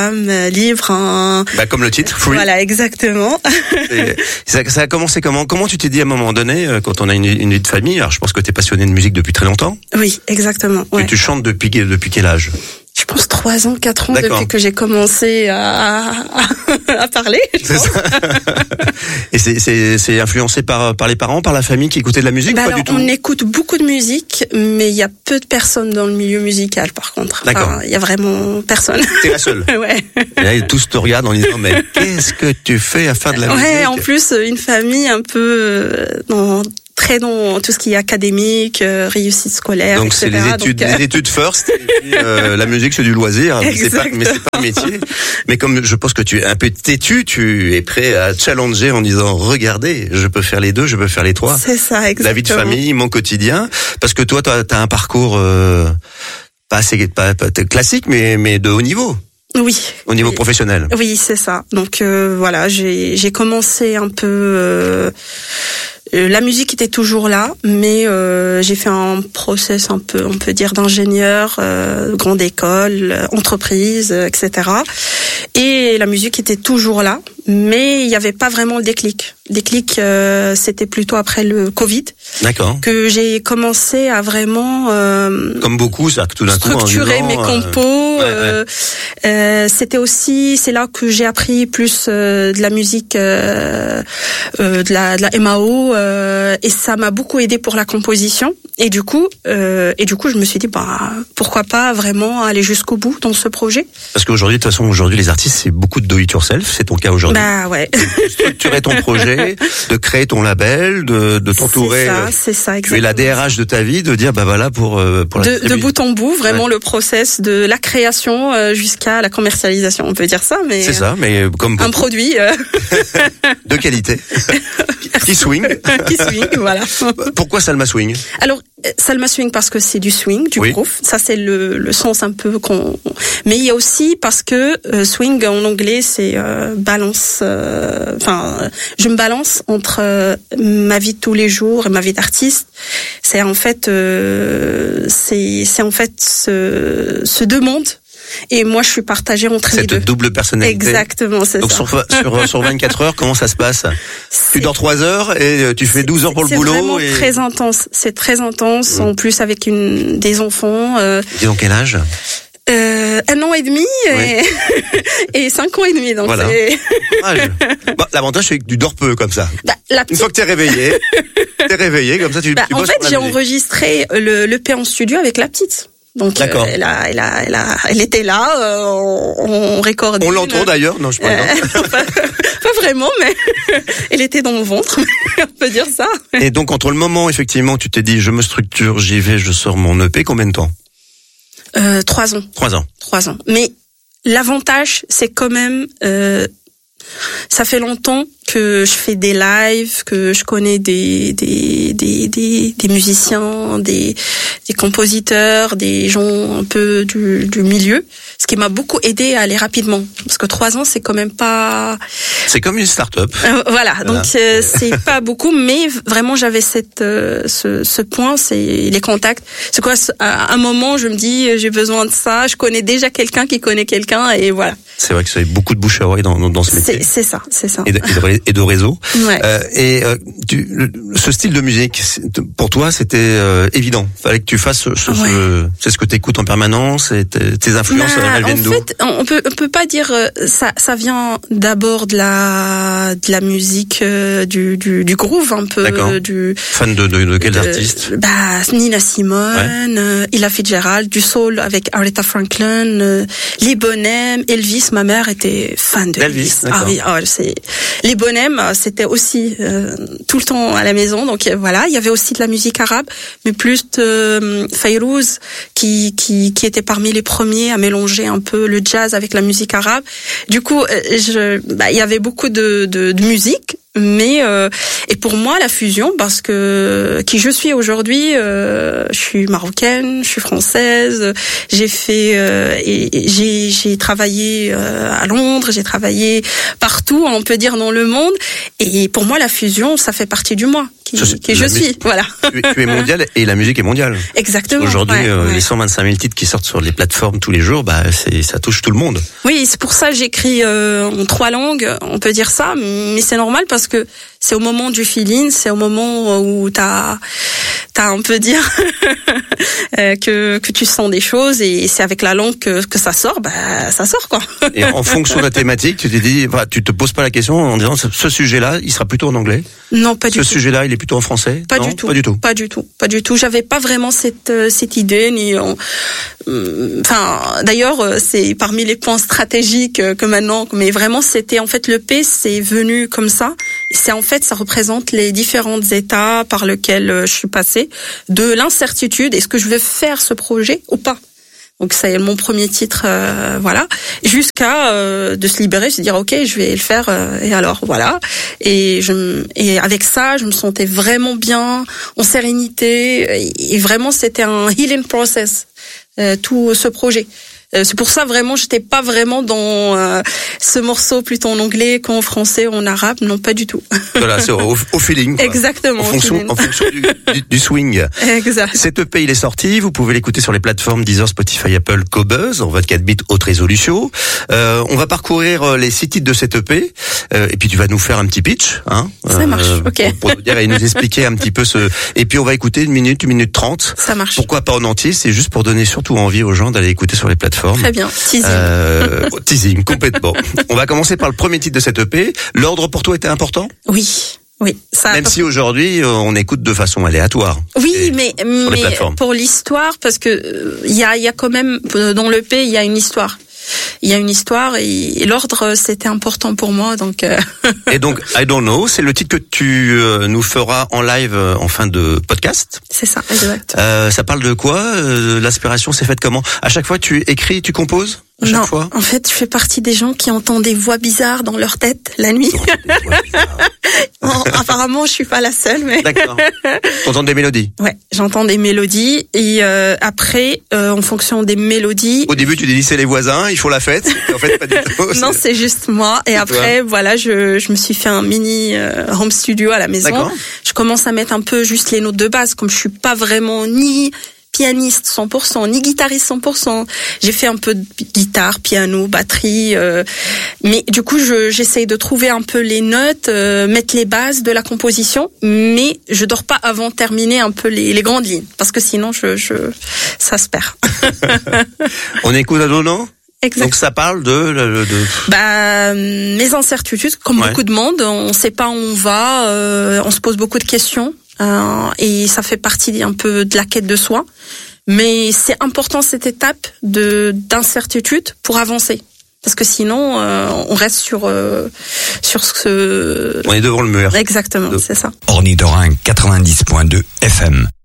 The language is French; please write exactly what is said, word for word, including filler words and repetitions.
libre. Hein. Bah, comme le titre, Free. Voilà, exactement. Et ça, ça a commencé comment Comment tu t'es dit à un moment donné, quand on a une, une vie de famille, alors je pense que tu es passionné de musique depuis très longtemps. Oui, exactement. Ouais. Et tu chantes depuis, depuis quel âge? Je pense trois ans, quatre ans D'accord. depuis que j'ai commencé à, à, à parler. Je c'est pense. ça. Et c'est, c'est, c'est influencé par, par les parents, par la famille qui écoutaient de la musique? Bah Pas alors, du tout. on écoute beaucoup de musique, mais il y a peu de personnes dans le milieu musical, par contre. D'accord. Enfin, il y a vraiment personne. T'es la seule. Ouais. Et là, tous te regardent en disant, mais qu'est-ce que tu fais à faire de la Ouais, musique? en plus, une famille un peu euh, dans, très dans tout ce qui est académique, euh, réussite scolaire, Donc et cetera. c'est les études, Donc, euh... les études first, et puis, euh, la musique c'est du loisir, mais c'est pas, mais c'est pas un métier. Mais comme je pense que tu es un peu têtu, tu es prêt à challenger en disant, regardez, je peux faire les deux, je peux faire les trois. C'est ça, exactement. La vie de famille, mon quotidien, parce que toi, t'as, t'as un parcours euh, pas assez, pas, pas classique, mais mais de haut niveau. Oui. Au niveau oui. professionnel. Oui, c'est ça. Donc euh, voilà, j'ai j'ai commencé un peu. Euh, La musique était toujours là, mais euh, j'ai fait un process un peu, on peut dire, d'ingénieur, euh, grande école, euh, entreprise, euh, et cetera. Et la musique était toujours là, mais il n'y avait pas vraiment le déclic. Le déclic, euh, c'était plutôt après le Covid. D'accord. Que j'ai commencé à vraiment euh, comme beaucoup, ça, tout d'un coup, structurer en mes disant, compos. Euh, ouais, euh, ouais. euh, c'était aussi, c'est là que j'ai appris plus euh, de la musique, euh, euh, de la de la M A O, euh, et ça m'a beaucoup aidé pour la composition. Et du coup, euh, et du coup, je me suis dit, bah pourquoi pas vraiment aller jusqu'au bout dans ce projet. Parce qu'aujourd'hui, de toute façon, aujourd'hui, les artistes, c'est beaucoup de do it yourself. C'est ton cas aujourd'hui. Bah ouais. De structurer ton projet, de créer ton label, de, de t'entourer. C'est ça, c'est ça, exactement. Tu es la D R H de ta vie, de dire, bah voilà, pour, pour la de, de bout en bout, vraiment ouais. le process de la création euh, jusqu'à la commercialisation, on peut dire ça, mais. C'est ça, mais comme beaucoup. Un produit. Euh... de qualité. Qui swing. Qui swing, voilà. Pourquoi Salma Swing? Alors, Salma Swing parce que c'est du swing, du oui. groove. Ça, c'est le, le sens un peu qu'on... Mais il y a aussi parce que euh, swing, en anglais, c'est euh, balance... Enfin, euh, je me balance entre euh, ma vie de tous les jours et ma vie d'artiste. C'est en fait... Euh, c'est, c'est en fait ce, ce deux mondes. Et moi, je suis partagée entre Cette les deux. Cette double personnalité. Exactement, c'est Donc ça. Donc sur, sur, sur vingt-quatre heures, comment ça se passe? C'est... Tu dors trois heures et tu fais douze heures pour le c'est boulot. C'est vraiment et... très intense. C'est très intense. Mmh. En plus, avec une des enfants. Euh... Ils ont quel âge? Euh, un an et demi et, oui. et cinq ans et demi. Donc voilà. c'est... Bah, l'avantage, c'est que tu dors peu comme ça. Bah, la petite... Une fois que t'es réveillé, t'es réveillé comme ça, tu, bah, tu en bosses. En fait, j'ai enregistré le l'E P en studio avec la petite. Donc, euh, elle, a, elle, a, elle, a, elle était là, euh, on, on recordait. On l'entend d'ailleurs, non, je euh, pas, pas vraiment, mais elle était dans mon ventre, on peut dire ça. Et donc, entre le moment, effectivement, tu t'es dit, je me structure, j'y vais, je sors mon E P, combien de temps? euh, Trois ans. Trois ans. Trois ans. Mais l'avantage, c'est quand même... Euh, ça fait longtemps que je fais des lives, que je connais des des des des, des musiciens, des des compositeurs, des gens un peu du du milieu, ce qui m'a beaucoup aidé à aller rapidement. Parce que trois ans, c'est quand même pas. C'est comme une start-up. Euh, voilà, donc voilà. Euh, c'est pas beaucoup, mais vraiment j'avais cette euh, ce ce point, c'est les contacts. C'est quoi? À un moment, je me dis j'ai besoin de ça. Je connais déjà quelqu'un qui connaît quelqu'un et voilà. C'est vrai que c'est beaucoup de bouche à oreille dans dans ce métier. C'est, c'est ça, c'est ça. Et de, et de, et de réseau. Ouais. Euh, et euh, tu, le, ce style de musique, pour toi, c'était euh, évident. Fallait que tu fasses ce, ce, ouais. ce c'est ce que tu écoutes en permanence. Et tes, tes influences, bah, elles viennent d'où? En fait, on peut, on peut pas dire ça. Ça vient d'abord de la, de la musique euh, du, du, du groove un peu. D'accord. Du fan de, de, de quels de, artistes? Bah Nina Simone, ouais. euh, Ella Fitzgerald, du soul avec Aretha Franklin, euh, les Bonhams, Elvis. Ma mère était fan de Elvis. Elvis. Ah oui, oh, c'est les Bonhams, c'était aussi euh, tout le temps à la maison. Donc voilà, il y avait aussi de la musique arabe, mais plus de euh, Fayrouz qui qui qui était parmi les premiers à mélanger un peu le jazz avec la musique arabe. Du coup, je bah il y avait beaucoup de de, de musique, Mais euh, et pour moi la fusion, parce que qui je suis aujourd'hui, euh, je suis marocaine, je suis française, j'ai fait euh, et, et j'ai j'ai travaillé euh, à Londres, j'ai travaillé partout, on peut dire dans le monde, et pour moi la fusion ça fait partie du moi qui, Ça, qui je musique, suis, voilà. Tu, tu es mondiale et la musique est mondiale. Exactement. Aujourd'hui, ouais, euh, ouais. les cent vingt-cinq mille titres qui sortent sur les plateformes tous les jours, bah c'est ça touche tout le monde. Oui, c'est pour ça que j'écris euh, en trois langues, on peut dire ça, mais c'est normal parce que c'est au moment du feeling, c'est au moment où t'as, t'as on peut dire que que tu sens des choses, et c'est avec la langue que que ça sort, bah ça sort quoi. Et en fonction de la thématique, tu t'es dit, bah, tu te poses pas la question en disant ce, ce sujet-là, il sera plutôt en anglais. Non, pas du ce tout. Ce sujet-là, il est plutôt en français. Pas non, du tout. Pas du tout. Pas du tout. Pas du tout. J'avais pas vraiment cette cette idée ni. En... Enfin, d'ailleurs, c'est parmi les points stratégiques que maintenant. Mais vraiment, c'était en fait le P, c'est venu comme ça. C'est en fait, ça représente les différents états par lesquels je suis passée, de l'incertitude. Est-ce que je vais faire ce projet ou pas? Donc c'est mon premier titre, euh, voilà, jusqu'à euh, de se libérer, se dire ok, je vais le faire, euh, et alors voilà. Et je et avec ça, je me sentais vraiment bien, en sérénité, et, et vraiment c'était un healing process, euh, tout ce projet. C'est pour ça vraiment, j'étais pas vraiment dans euh, ce morceau plutôt en anglais qu'en français, en arabe, non pas du tout. Voilà, c'est au, au feeling. Quoi. Exactement. En fonction, en fonction du, du, du swing. Exact. Cet E P, il est sorti. Vous pouvez l'écouter sur les plateformes Deezer, Spotify, Apple, Qobuz en vingt-quatre bits haute résolution. Euh, on va parcourir les six titres de cet E P, euh, et puis tu vas nous faire un petit pitch, hein. Ça marche. Euh, ok. Pour, pour nous dire et nous expliquer un petit peu ce. Et puis on va écouter une minute, une minute trente. Ça marche. Pourquoi pas en entier? C'est juste pour donner surtout envie aux gens d'aller écouter sur les plateformes. Très bien, teasing. Euh, teasing, complètement. On va commencer par le premier titre de cette E P. L'ordre pour toi était important? Oui. Oui, ça. Même si aujourd'hui on écoute de façon aléatoire. Oui, mais mais plateformes. Pour l'histoire, parce que il y a il y a quand même dans l'E P il y a une histoire. Il y a une histoire et, et l'ordre c'était important pour moi, donc. Euh... Et donc I Don't Know, c'est le titre que tu euh, nous feras en live euh, en fin de podcast. C'est ça, exact. Euh, ça parle de quoi? euh, L'inspiration s'est faite comment? À chaque fois tu écris, tu composes? À chaque non, fois en fait, je fais partie des gens qui entendent des voix bizarres dans leur tête la nuit. Bon, apparemment, je suis pas la seule, mais. D'accord. T'entends des mélodies? Ouais, j'entends des mélodies et euh, après, euh, en fonction des mélodies. Au début, tu dis c'est les voisins, ils font la fête. En fait, pas du tout. Non, c'est juste moi. Et après, toi. voilà, je je me suis fait un mini euh, home studio à la maison. D'accord. Je commence à mettre un peu juste les notes de base, comme je suis pas vraiment ni pianiste cent pour cent, ni guitariste cent pour cent. J'ai fait un peu de guitare, piano, batterie, euh, mais du coup, je, j'essaye de trouver un peu les notes, euh, mettre les bases de la composition, mais je dors pas avant de terminer un peu les, les grandes lignes, parce que sinon, je, je ça se perd. On écoute à Donan? Exact. Donc ça parle de, de, de... Bah mes incertitudes, comme ouais. beaucoup de monde, on sait pas où on va, euh, on se pose beaucoup de questions. Euh, et ça fait partie un peu de la quête de soi, mais c'est important cette étape de d'incertitude pour avancer, parce que sinon euh, on reste sur euh, sur ce. On est devant le mur. Exactement, de... c'est ça. Ornithorynque quatre-vingt-dix point deux F M.